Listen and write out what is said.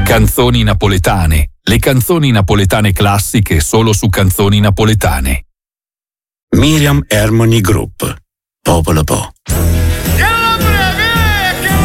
Canzoni napoletane. Le canzoni napoletane classiche solo su Canzoni Napoletane. Miriam Harmony Group. Popolo Po.